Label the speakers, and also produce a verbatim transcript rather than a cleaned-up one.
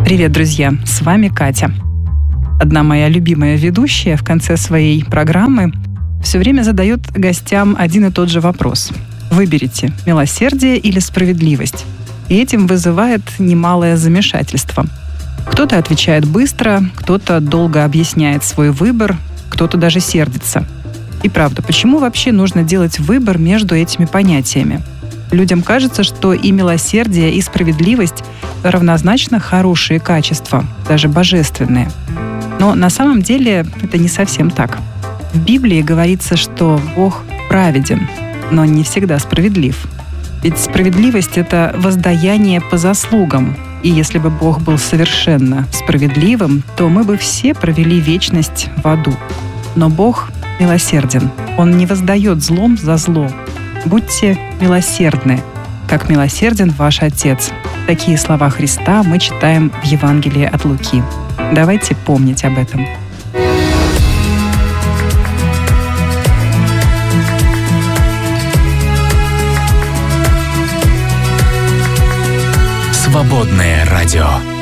Speaker 1: Привет, друзья! С вами Катя. Одна моя любимая ведущая в конце своей программы все время задает гостям один и тот же вопрос. Выберите милосердие или справедливость. И этим вызывает немалое замешательство. Кто-то отвечает быстро, кто-то долго объясняет свой выбор, кто-то даже сердится. И правда, почему вообще нужно делать выбор между этими понятиями? Людям кажется, что и милосердие, и справедливость равнозначно хорошие качества, даже божественные. Но на самом деле это не совсем так. В Библии говорится, что Бог праведен, но не всегда справедлив. Ведь справедливость — это воздаяние по заслугам. И если бы Бог был совершенно справедливым, то мы бы все провели вечность в аду. Но Бог милосерден. Он не воздает злом за зло. Будьте милосердны, как милосерден ваш Отец. Такие слова Христа мы читаем в Евангелии от Луки. Давайте помнить об этом.
Speaker 2: Свободное радио.